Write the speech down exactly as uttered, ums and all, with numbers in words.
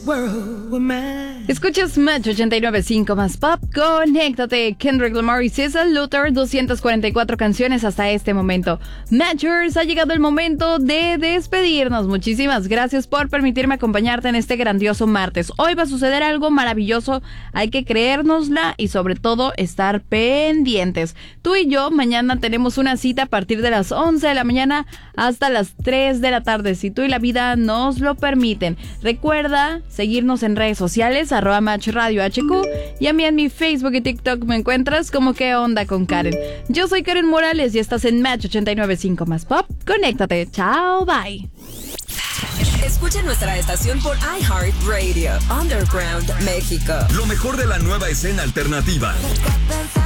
Escuchas Match ochenta y nueve punto cinco más pop. Conéctate. Kendrick Lamar y Cecil Luther, doscientas cuarenta y cuatro canciones hasta este momento. Matchers, ha llegado el momento de despedirnos. Muchísimas gracias por permitirme acompañarte en este grandioso martes. Hoy va a suceder algo maravilloso. Hay que creérnosla y sobre todo estar pendientes. Tú y yo mañana tenemos una cita a partir de las once de la mañana hasta las tres de la tarde, si tú y la vida nos lo permiten. Recuerda seguirnos en redes sociales, arroba Match Radio H Q, y a mí en mi Facebook y TikTok me encuentras como ¿Qué onda con Karen? Yo soy Karen Morales y estás en Match ochenta y nueve punto cinco más pop. Conéctate. Chao, bye. Escucha nuestra estación por iHeartRadio, Underground México. Lo mejor de la nueva escena alternativa.